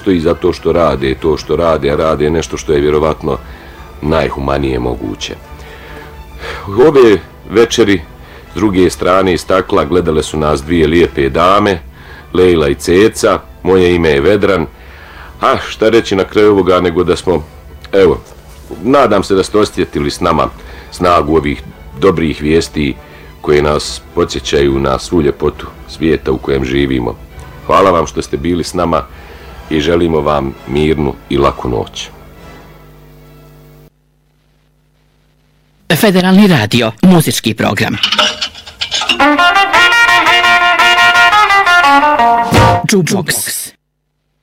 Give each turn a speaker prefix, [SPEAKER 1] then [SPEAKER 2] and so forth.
[SPEAKER 1] postoji zato što rade to što rade, a rade nešto što je vjerovatno najhumanije moguće. Ove večeri s druge strane stakla gledale su nas dvije lijepe dame, Lejla i Ceca, moje ime je Vedran, a šta reći na kraju ovoga nego da smo, evo, nadam se da ste osjetili s nama snagu ovih dobrih vijesti koje nas podsjećaju na svu ljepotu svijeta u kojem živimo. Hvala vam što ste bili s nama i želimo vam mirnu i laku noć.
[SPEAKER 2] Federalni radio, muzički program. Jukebox.